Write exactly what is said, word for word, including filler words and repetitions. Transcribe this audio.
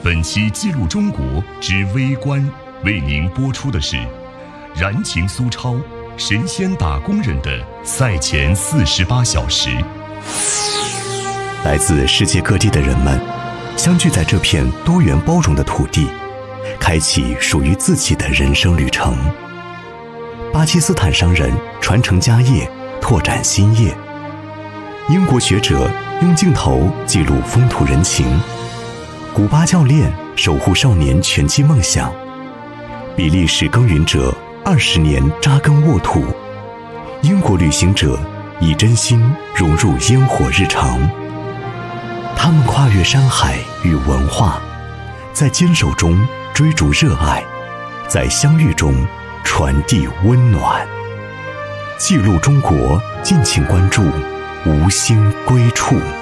本期记录中国之微观为您播出的是燃情苏超神仙打工人的赛前四十八小时。 来自世界各地的人们相聚在这片多元包容的土地，开启属于自己的人生旅程。巴基斯坦商人传承家业，拓展新业。英国学者用镜头记录风土人情。古巴教练守护少年拳击梦想。比利时耕耘者二十年扎根沃土。英国旅行者以真心融入烟火日常。他们跨越山海与文化，在坚守中追逐热爱，在相遇中传递温暖。记录中国，敬请关注无心归处。